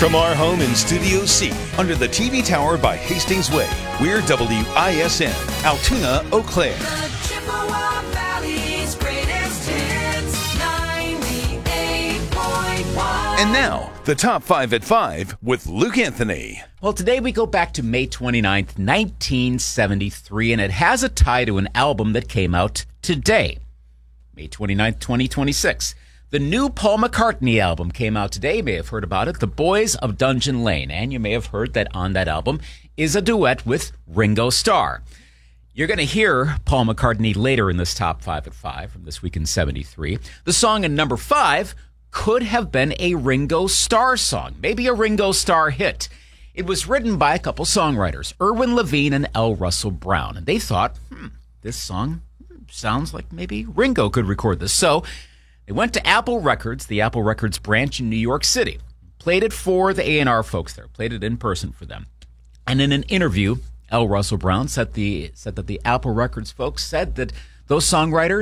From our home in Studio C, under the TV tower by Hastings Way, we're WISN, Altoona, Eau Claire. The Chippewa Valley's greatest hits, 98.1. And now, the Top 5 at 5 with Luke Anthony. Well, today we go back to May 29th, 1973, and it has a tie to an album that came out today, May 29th, 2026. The new Paul McCartney album came out today. You may have heard about it, The Boys of Dungeon Lane. And you may have heard that on that album is a duet with Ringo Starr. You're going to hear Paul McCartney later in this Top 5 at 5 from this week in 73. The song in number 5 could have been a Ringo Starr song, maybe a Ringo Starr hit. It was written by a couple songwriters, Irwin Levine and L. Russell Brown. And they thought, this song sounds like maybe Ringo could record this. So they went to Apple Records, the Apple Records branch in New York City, played it for the A&R folks there, played it in person for them. And in an interview, L. Russell Brown said that the Apple Records folks said that those songwriters